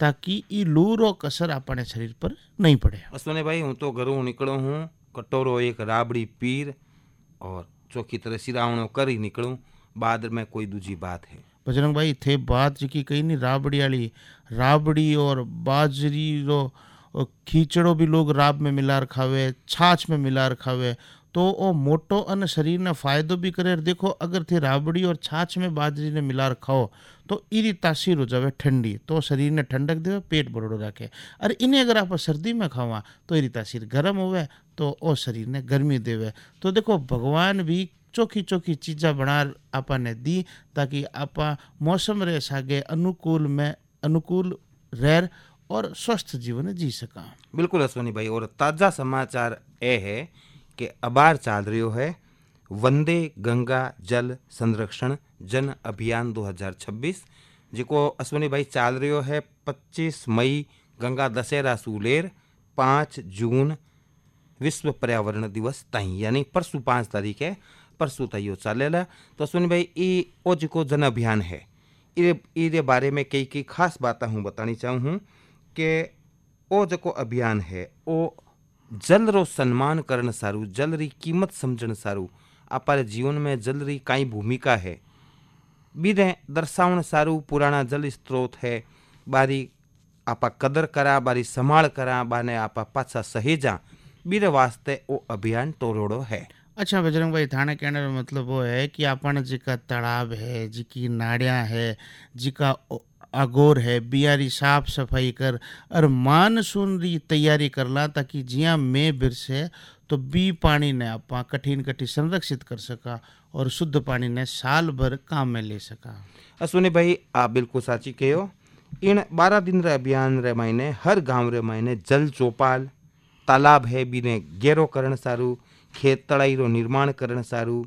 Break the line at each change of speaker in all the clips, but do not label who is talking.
ताकि ई लू रो कसर अपने शरीर पर नहीं पड़े।
अश्वनी भाई हूँ तो घरों निकलूँ हूँ, कटोरो एक राबड़ी पीर और चौकी तरह सिरावणो करी निकलूँ, बाद में कोई दूजी बात है।
बजरंग भाई थे बात जी की कही नहीं, राबड़ी वाली, राबड़ी और बाजरी रो खीचड़ो भी लोग राब में मिलार खावे, छाछ में मिलार खावे, तो वो मोटो अन शरीर ने फायदो भी करे। देखो अगर थे राबड़ी और छाछ में बाजरी ने मिलार खाओ तो इरी तासीर हो जावे ठंडी, तो शरीर ने ठंडक देवे, पेट बड़ो रखे। और इन्हें अगर आप सर्दी में खावा तो इरी तासीर गर्म होवे, तो ओ शरीर ने गर्मी देवे। तो देखो भगवान भी चोखी चोखी चीज़ा बना आपने दी ताकि आप मौसम रह सागे अनुकूल में अनुकूल रह और स्वस्थ जीवन जी सका।
बिल्कुल अश्वनी भाई, और ताज़ा समाचार ए है कि अबार चाल रही है वंदे गंगा जल संरक्षण जन अभियान 2026, जिको अश्वनी भाई चाल रही है 25 मई गंगा दशहरा सूलेर 5 जून विश्व पर्यावरण दिवस ताई, यानी परसों 5 तारीख है, परसों तय चालेला। तो अश्विनी भाई ये ओ जो जन अभियान है ये बारे में कई खास बातें हूँ बतानी चाहूँ हूँ कि ओ जो अभियान है वो जल रो सम्मान करण सारू, जल री कीमत समझण सारू, अपारे जीवन में जल री काई भूमिका है बीरे दर्शावण सारू। पुराना जल स्रोत है बारी आपा कदर करा, बारी संभाल करा, बाने आपा पाछा सहेजा, बीरे वास्ते वो अभियान तोड़ोड़ो है।
अच्छा बजरंग भाई, थाने कहने का मतलब वो है कि अपन जिका तालाब है, जिकी नाड़ियाँ है, जिका अगोर है, बियारी साफ सफाई कर और मानसून री तैयारी करला ताकि जिया में बिरसे तो बी पानी ने आप कठिन कठिन संरक्षित कर सका और शुद्ध पानी ने साल भर काम में ले सका।
अश्विनी भाई आप बिल्कुल साची कहो। इन 12 दिन रे अभियान रे महीने हर गांव रे महीने जल चौपाल, तालाब है बीने गेरो करण सारू, खेत तड़ाई रो निर्माण करण सारू,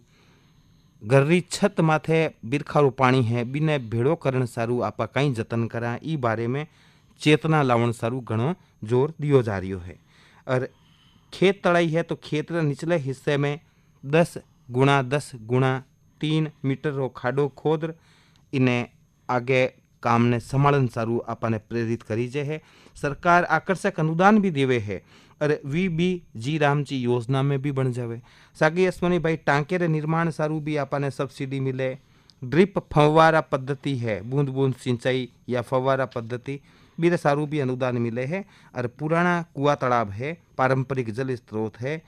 घर री छत माथे बिरखारू पानी है बीने भेड़ो करण सारू आपा कई जतन करा, ई बारे में चेतना लावण सारू घणो जोर दियो जा रही है। और खेत तड़ाई है तो खेत रे निचले हिस्से में 10 गुणा 10 गुणा 3 मीटर रो खाडो खोद इन्हें आगे काम ने संभालन सारू आपने प्रेरित करी जे है। सरकार आकर्षक अनुदान भी देवे है और वी बी जी रामजी योजना में भी बन जावे। सागी अश्वनी भाई टांके रे निर्माण सारू भी आपने सब्सिडी मिले। ड्रिप फव्वारा पद्धति है, बूंद बूंद सिंचाई या फव्वारा पद्धति बीरे सारू भी अनुदान मिले है। और पुराना कुआ तालाब है, पारंपरिक जल स्रोत है,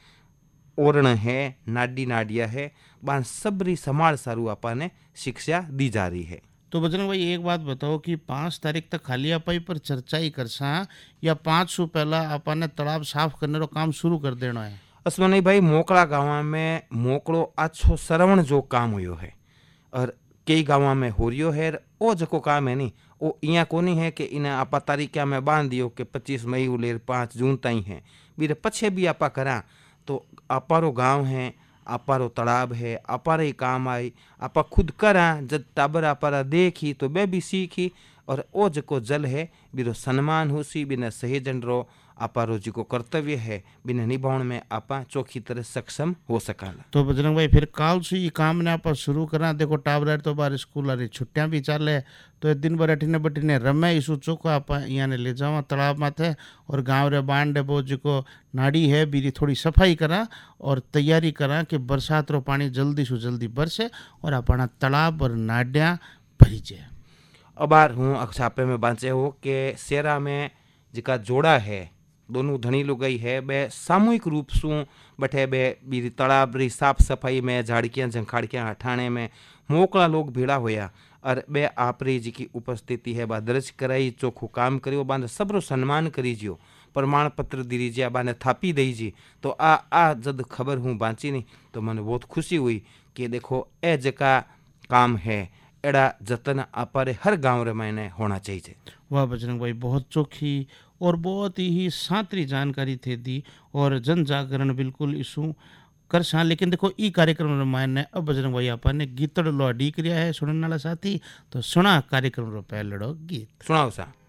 ओरण है, नाडी नाडिया है, बान सबरी संभाल सारू आपने शिक्षा दी जा रही है।
तो बजरंग भाई एक बात बताओ कि 5 तारीख तक खाली अपाई पर चर्चा ही करसा या 5 सौ पहला अपन ने तालाब साफ करने रो काम शुरू कर देना है?
अश्वनी भाई मोकड़ा गाँव में मोकड़ो अच्छो सरवण जो काम हुयो है और कई गाँव में हो रियो है। ओ जो काम है नी वो इं कोनी है कि इन्हें आपा तारीखा में बांध दियो कि 25 मई उलेर 5 जून ताई है, बीरे पछे भी आपा करा तो अपारो गाँव है, अपारो तालाब है, अपारे ही काम आई, आपा खुद करा जब टाबर अपारा देखी तो बे भी सीखी और ओ जो जल है बीरो सम्मान होसी, बिना सहेजन रो अपारो जी को कर्तव्य है बिना निभाउण में आपा चौखी तरह सक्षम हो सकाला।
तो बजरंग भाई फिर काल से ये काम ने आप शुरू करा। देखो टाबर तो बार स्कूल अरे छुट्टियां भी चाले तो दिन भर अठीने बटीने रमे इसु चौको आप यहाँ ने ले जावा तालाब माथे और गाँव रे बांड वो जो नाड़ी है बीरी थोड़ी सफाई करा और तैयारी करा कि बरसात रो पानी जल्दी से जल्दी बरसे और अपना तालाब और नाडियाँ भरी जाए।
अबार हूँ छापे में बांचे हो कि शेरा में जिका जोड़ा है दोनों धनी लुगाई है बे सामूहिक रूप से बठे बे बीरी तालाब री साफ सफाई में झाड़कियाँ झंखाड़कियाँ हटाने में मोकला लोग भीड़ा होया और बे आपरी जी की उपस्थिति है बा दर्ज कराई, चोखू काम करियो, बांध सबरो सम्मान करीजियो, प्रमाण पत्र दीजिए, बाने थापी दीजिए। तो आ जब खबर हूँ बाँची नहीं तो मैंने बहुत खुशी हुई कि देखो ए जका काम है एड़ा जतन अपारे हर गाँव रे मैंने होना चाहिए।
वाह बजरंग भाई, बहुत चोखी और बहुत ही सांतरी जानकारी थे दी और जन जागरण बिल्कुल इसू कर सा। लेकिन देखो ई कार्यक्रम रामायण ने अब बजरंग भाई आपा ने गीतड़ लो डी क्रिया है सुनने वाला साथी, तो सुना कार्यक्रम रो पहलड़ो गीत
सुनाओ सा।